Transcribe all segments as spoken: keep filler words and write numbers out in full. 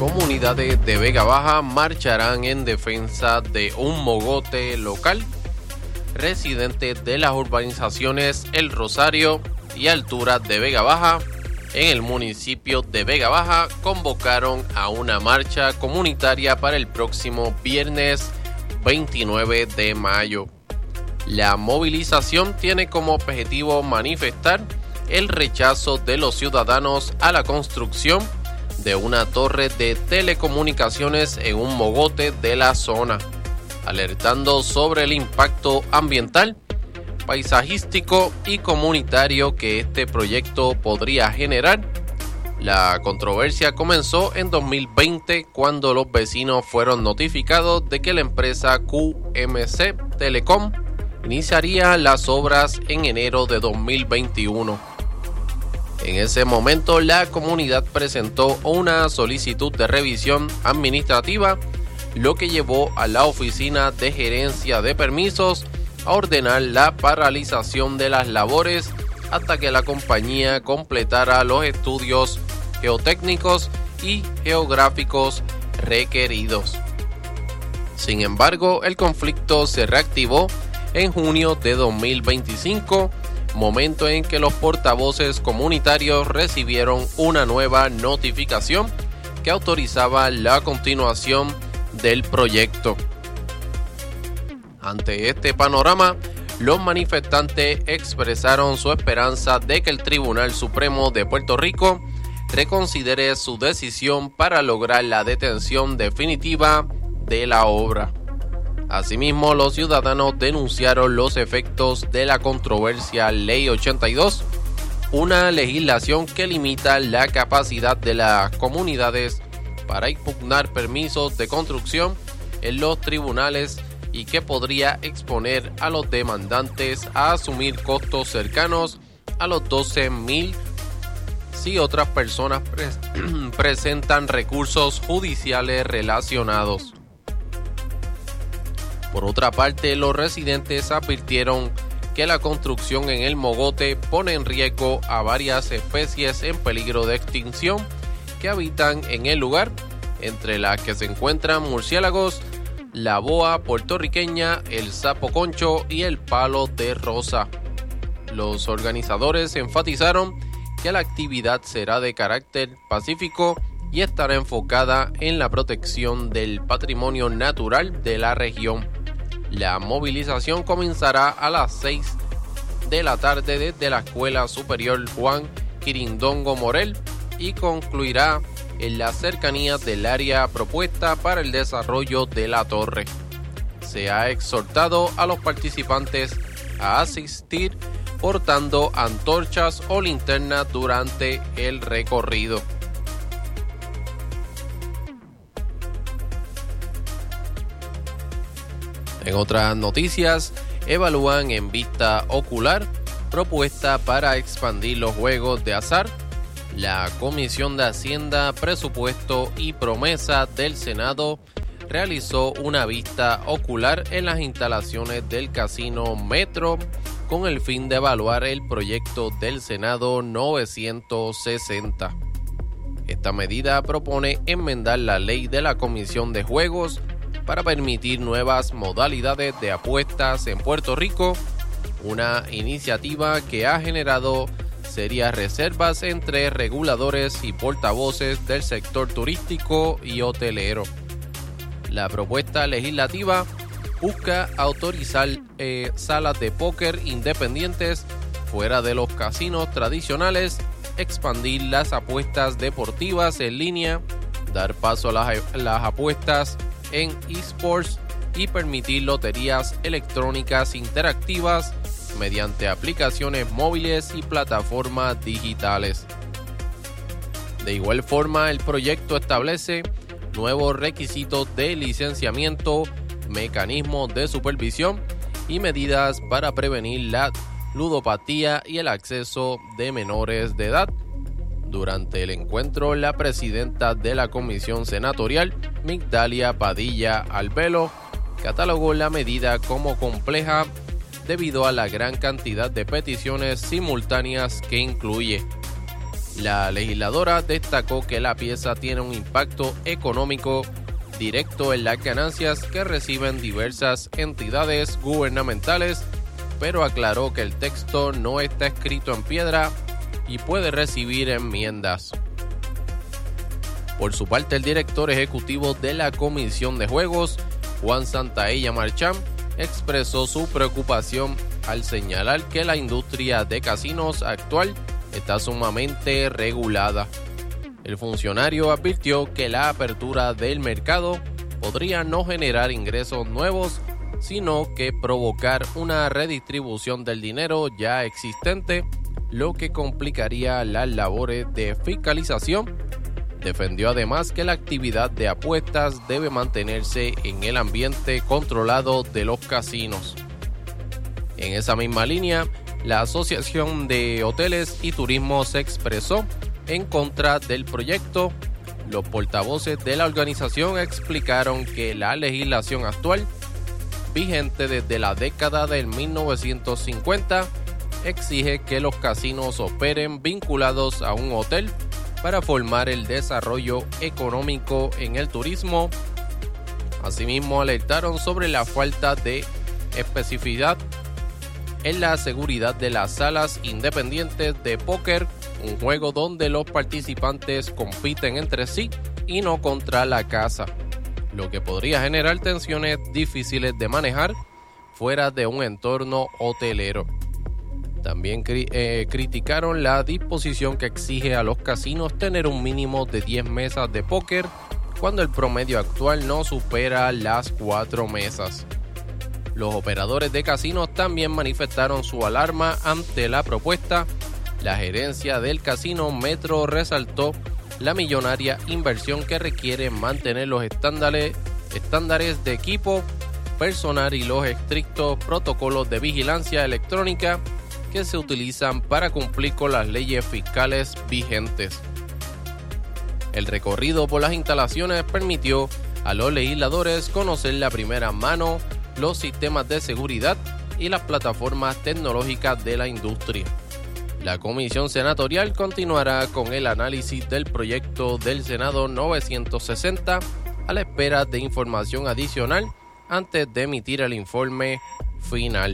Comunidades de Vega Baja marcharán en defensa de un mogote local. Residentes de las urbanizaciones El Rosario y Alturas de Vega Baja en el municipio de Vega Baja convocaron a una marcha comunitaria para el próximo viernes veintinueve de mayo. La movilización tiene como objetivo manifestar el rechazo de los ciudadanos a la construcción de una torre de telecomunicaciones en un mogote de la zona, alertando sobre el impacto ambiental, paisajístico y comunitario que este proyecto podría generar. La controversia comenzó en dos mil veinte cuando los vecinos fueron notificados de que la empresa Q M C Telecom iniciaría las obras en enero de dos mil veintiuno. En ese momento, la comunidad presentó una solicitud de revisión administrativa, lo que llevó a la Oficina de Gerencia de Permisos a ordenar la paralización de las labores hasta que la compañía completara los estudios geotécnicos y geográficos requeridos. Sin embargo, el conflicto se reactivó en junio de dos mil veinticinco, momento en que los portavoces comunitarios recibieron una nueva notificación que autorizaba la continuación del proyecto. Ante este panorama, los manifestantes expresaron su esperanza de que el Tribunal Supremo de Puerto Rico reconsidere su decisión para lograr la detención definitiva de la obra. Asimismo, los ciudadanos denunciaron los efectos de la controversia Ley ochenta y dos, una legislación que limita la capacidad de las comunidades para impugnar permisos de construcción en los tribunales y que podría exponer a los demandantes a asumir costos cercanos a los doce mil si otras personas pre- presentan recursos judiciales relacionados. Por otra parte, los residentes advirtieron que la construcción en el mogote pone en riesgo a varias especies en peligro de extinción que habitan en el lugar, entre las que se encuentran murciélagos, la boa puertorriqueña, el sapo concho y el palo de rosa. Los organizadores enfatizaron que la actividad será de carácter pacífico y estará enfocada en la protección del patrimonio natural de la región. La movilización comenzará a las seis de la tarde desde la Escuela Superior Juan Quirindongo Morel y concluirá en las cercanías del área propuesta para el desarrollo de la torre. Se ha exhortado a los participantes a asistir portando antorchas o linternas durante el recorrido. En otras noticias, evalúan en vista ocular propuesta para expandir los juegos de azar. La Comisión de Hacienda, Presupuesto y Promesa del Senado realizó una vista ocular en las instalaciones del Casino Metro con el fin de evaluar el proyecto del Senado novecientos sesenta. Esta medida propone enmendar la ley de la Comisión de Juegos para permitir nuevas modalidades de apuestas en Puerto Rico, una iniciativa que ha generado serias reservas entre reguladores y portavoces del sector turístico y hotelero. La propuesta legislativa busca autorizar eh, salas de póker independientes fuera de los casinos tradicionales, expandir las apuestas deportivas en línea, dar paso a las, las apuestas en eSports y permitir loterías electrónicas interactivas mediante aplicaciones móviles y plataformas digitales. De igual forma, el proyecto establece nuevos requisitos de licenciamiento, mecanismos de supervisión y medidas para prevenir la ludopatía y el acceso de menores de edad. Durante el encuentro, la presidenta de la Comisión Senatorial, Migdalia Padilla Albelo, catalogó la medida como compleja debido a la gran cantidad de peticiones simultáneas que incluye. La legisladora destacó que la pieza tiene un impacto económico directo en las ganancias que reciben diversas entidades gubernamentales, pero aclaró que el texto no está escrito en piedra y puede recibir enmiendas. Por su parte, el director ejecutivo de la Comisión de Juegos, Juan Santaella Marchán, expresó su preocupación al señalar que la industria de casinos actual está sumamente regulada. El funcionario advirtió que la apertura del mercado podría no generar ingresos nuevos, sino que provocar una redistribución del dinero ya existente, lo que complicaría las labores de fiscalización. Defendió además que la actividad de apuestas debe mantenerse en el ambiente controlado de los casinos. En esa misma línea, la Asociación de Hoteles y Turismo se expresó en contra del proyecto. Los portavoces de la organización explicaron que la legislación actual, vigente desde la década del mil novecientos cincuenta, exige que los casinos operen vinculados a un hotel para formar el desarrollo económico en el turismo. Asimismo, alertaron sobre la falta de especificidad en la seguridad de las salas independientes de póker, un juego donde los participantes compiten entre sí y no contra la casa, lo que podría generar tensiones difíciles de manejar fuera de un entorno hotelero. También cri- eh, criticaron la disposición que exige a los casinos tener un mínimo de diez mesas de póker, cuando el promedio actual no supera las cuatro mesas. Los operadores de casinos también manifestaron su alarma ante la propuesta. La gerencia del casino Metro resaltó la millonaria inversión que requiere mantener los estándares, estándares de equipo, personal y los estrictos protocolos de vigilancia electrónica que se utilizan para cumplir con las leyes fiscales vigentes. El recorrido por las instalaciones permitió a los legisladores conocer la primera mano los sistemas de seguridad y las plataformas tecnológicas de la industria. La comisión senatorial continuará con el análisis del proyecto del Senado novecientos sesenta a la espera de información adicional antes de emitir el informe final.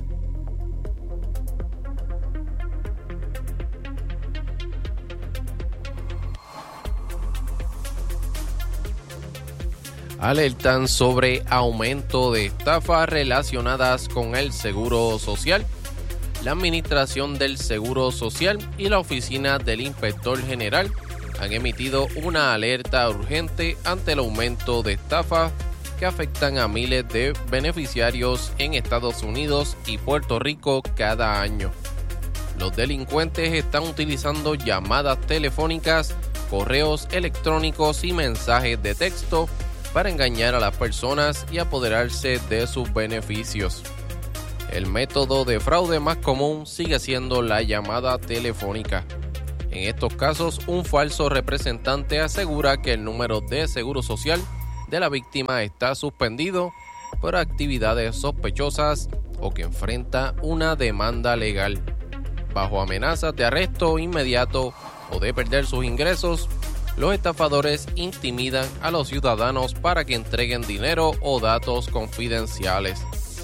Alertan sobre aumento de estafas relacionadas con el Seguro Social. La Administración del Seguro Social y la Oficina del Inspector General han emitido una alerta urgente ante el aumento de estafas que afectan a miles de beneficiarios en Estados Unidos y Puerto Rico cada año. Los delincuentes están utilizando llamadas telefónicas, correos electrónicos y mensajes de texto para engañar a las personas y apoderarse de sus beneficios. El método de fraude más común sigue siendo la llamada telefónica. En estos casos, un falso representante asegura que el número de seguro social de la víctima está suspendido por actividades sospechosas o que enfrenta una demanda legal. Bajo amenazas de arresto inmediato o de perder sus ingresos, los estafadores intimidan a los ciudadanos para que entreguen dinero o datos confidenciales.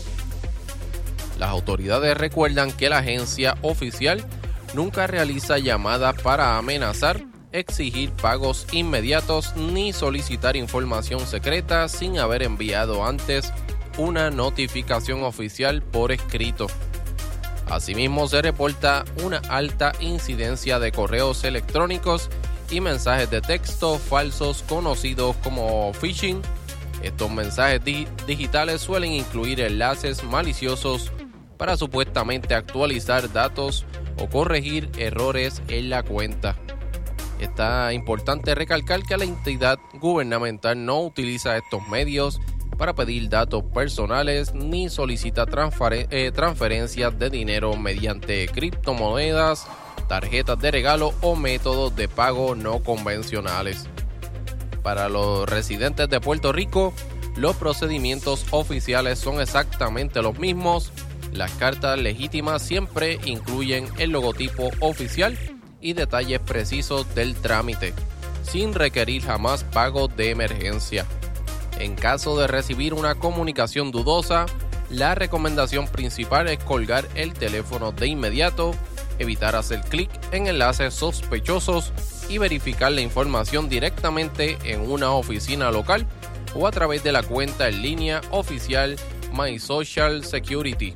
Las autoridades recuerdan que la agencia oficial nunca realiza llamadas para amenazar, exigir pagos inmediatos ni solicitar información secreta sin haber enviado antes una notificación oficial por escrito. Asimismo, se reporta una alta incidencia de correos electrónicos y mensajes de texto falsos conocidos como phishing. Estos mensajes di- digitales suelen incluir enlaces maliciosos para supuestamente actualizar datos o corregir errores en la cuenta. Está importante recalcar que la entidad gubernamental no utiliza estos medios para pedir datos personales ni solicita transfer- eh, transferencias de dinero mediante criptomonedas, tarjetas de regalo o métodos de pago no convencionales. Para los residentes de Puerto Rico, los procedimientos oficiales son exactamente los mismos. Las cartas legítimas siempre incluyen el logotipo oficial y detalles precisos del trámite, sin requerir jamás pago de emergencia. En caso de recibir una comunicación dudosa, la recomendación principal es colgar el teléfono de inmediato, evitar hacer clic en enlaces sospechosos y verificar la información directamente en una oficina local o a través de la cuenta en línea oficial My Social Security.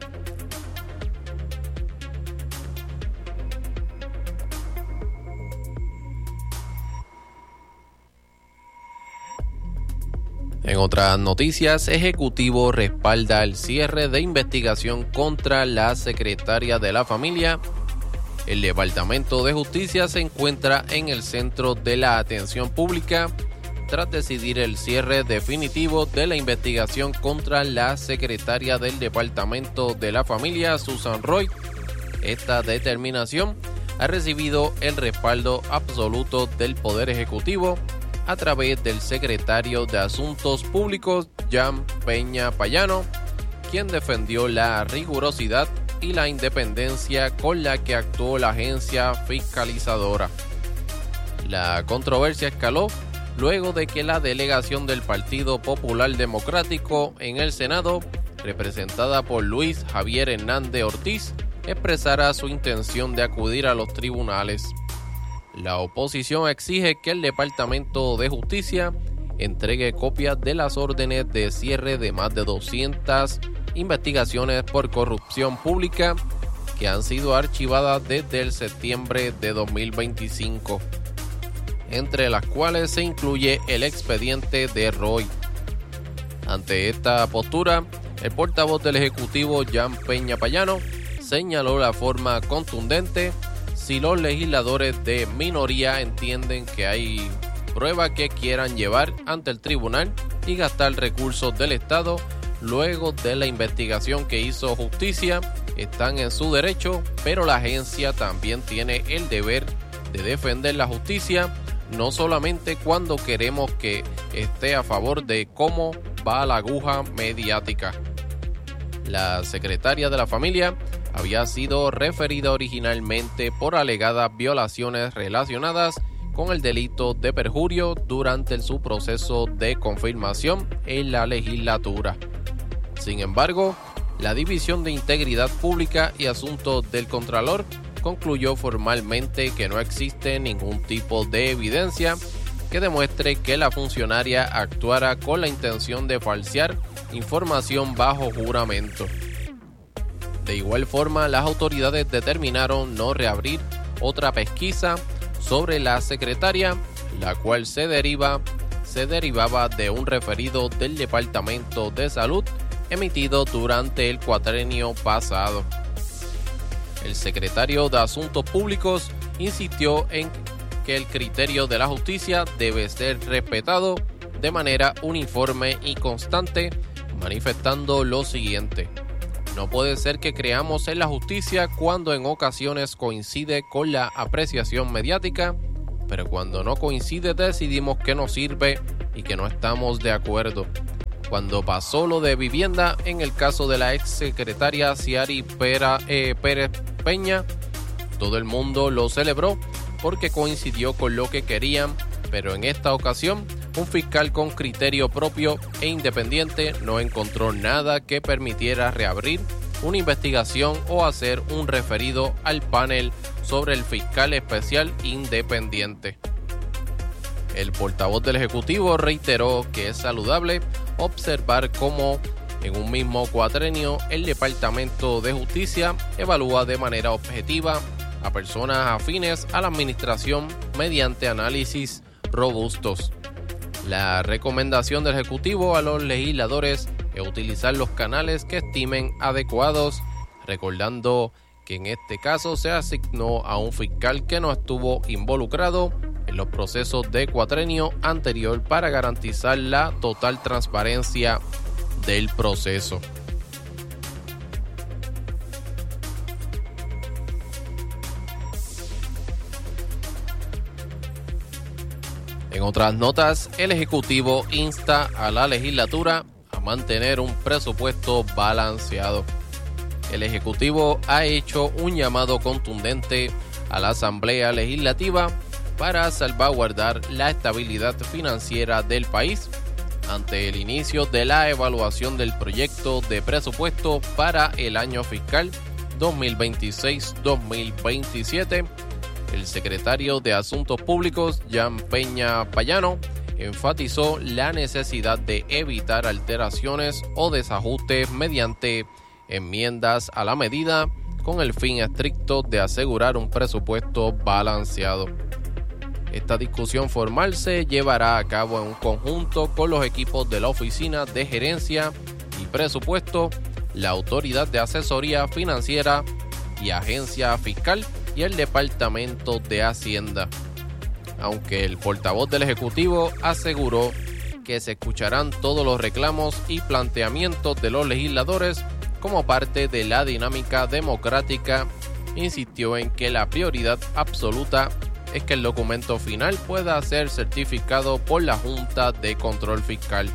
En otras noticias, Ejecutivo respalda el cierre de investigación contra la secretaria de la familia. El Departamento de Justicia se encuentra en el centro de la atención pública tras decidir el cierre definitivo de la investigación contra la secretaria del Departamento de la Familia, Susan Roy. Esta determinación ha recibido el respaldo absoluto del Poder Ejecutivo a través del secretario de Asuntos Públicos, Jan Peña Payano, quien defendió la rigurosidad y la independencia con la que actuó la agencia fiscalizadora. La controversia escaló luego de que la delegación del Partido Popular Democrático en el Senado, representada por Luis Javier Hernández Ortiz, expresara su intención de acudir a los tribunales. La oposición exige que el Departamento de Justicia entregue copias de las órdenes de cierre de más de doscientas investigaciones por corrupción pública que han sido archivadas desde el septiembre de dos mil veinticinco, entre las cuales se incluye el expediente de Roy. Ante esta postura, el portavoz del Ejecutivo, Jan Peña Payano, señaló de forma contundente: si los legisladores de minoría entienden que hay pruebas que quieran llevar ante el tribunal y gastar recursos del Estado luego de la investigación que hizo Justicia, están en su derecho, pero la agencia también tiene el deber de defender la justicia, no solamente cuando queremos que esté a favor de cómo va la aguja mediática. La secretaria de la familia había sido referida originalmente por alegadas violaciones relacionadas con el delito de perjurio durante su proceso de confirmación en la legislatura. Sin embargo, la División de Integridad Pública y Asuntos del Contralor concluyó formalmente que no existe ningún tipo de evidencia que demuestre que la funcionaria actuara con la intención de falsear información bajo juramento. De igual forma, las autoridades determinaron no reabrir otra pesquisa sobre la secretaria, la cual se deriva, se derivaba de un referido del Departamento de Salud emitido durante el cuatrenio pasado. El secretario de Asuntos Públicos insistió en que el criterio de la justicia debe ser respetado de manera uniforme y constante, manifestando lo siguiente: no puede ser que creamos en la justicia cuando en ocasiones coincide con la apreciación mediática, pero cuando no coincide decidimos que no sirve y que no estamos de acuerdo. Cuando pasó lo de vivienda en el caso de la ex secretaria Ciari Pera, eh, Pérez Peña, todo el mundo lo celebró porque coincidió con lo que querían, pero en esta ocasión un fiscal con criterio propio e independiente no encontró nada que permitiera reabrir una investigación o hacer un referido al panel sobre el fiscal especial independiente. El portavoz del Ejecutivo reiteró que es saludable observar cómo en un mismo cuatrenio el Departamento de Justicia evalúa de manera objetiva a personas afines a la administración mediante análisis robustos. La recomendación del Ejecutivo a los legisladores es utilizar los canales que estimen adecuados, recordando que en este caso se asignó a un fiscal que no estuvo involucrado en los procesos de cuatrenio anterior para garantizar la total transparencia del proceso. En otras notas, el Ejecutivo insta a la legislatura a mantener un presupuesto balanceado. El Ejecutivo ha hecho un llamado contundente a la Asamblea Legislativa para salvaguardar la estabilidad financiera del país ante el inicio de la evaluación del proyecto de presupuesto para el año fiscal dos mil veintiséis dos mil veintisiete. El secretario de Asuntos Públicos, Jan Peña Payano, enfatizó la necesidad de evitar alteraciones o desajustes mediante enmiendas a la medida con el fin estricto de asegurar un presupuesto balanceado. Esta discusión formal se llevará a cabo en un conjunto con los equipos de la Oficina de Gerencia y Presupuesto, la Autoridad de Asesoría Financiera y Agencia Fiscal y el Departamento de Hacienda. Aunque el portavoz del Ejecutivo aseguró que se escucharán todos los reclamos y planteamientos de los legisladores como parte de la dinámica democrática, insistió en que la prioridad absoluta es que el documento final pueda ser certificado por la Junta de Control Fiscal.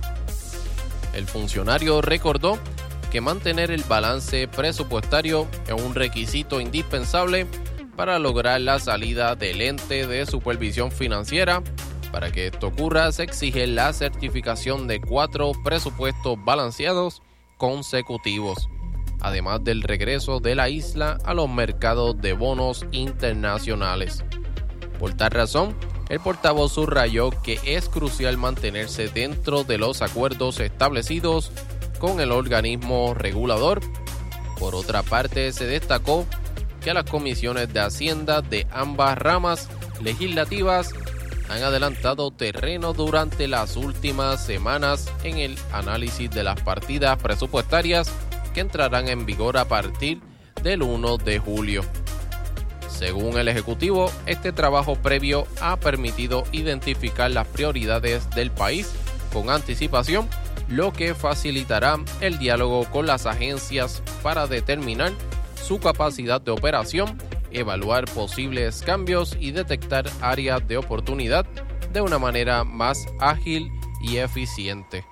El funcionario recordó que mantener el balance presupuestario es un requisito indispensable para lograr la salida del ente de supervisión financiera. Para que esto ocurra, se exige la certificación de cuatro presupuestos balanceados consecutivos, además del regreso de la isla a los mercados de bonos internacionales. Por tal razón, el portavoz subrayó que es crucial mantenerse dentro de los acuerdos establecidos con el organismo regulador. Por otra parte, se destacó que las comisiones de Hacienda de ambas ramas legislativas han adelantado terreno durante las últimas semanas en el análisis de las partidas presupuestarias que entrarán en vigor a partir del primero de julio. Según el Ejecutivo, este trabajo previo ha permitido identificar las prioridades del país con anticipación, lo que facilitará el diálogo con las agencias para determinar su capacidad de operación, evaluar posibles cambios y detectar áreas de oportunidad de una manera más ágil y eficiente.